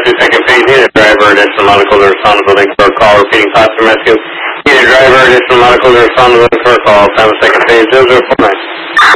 2nd phase, need a driver, additional medical to respond to building for a call, repeating class from rescue. Need a driver, additional medical to respond to building for a call, time of 2nd phase, 0049.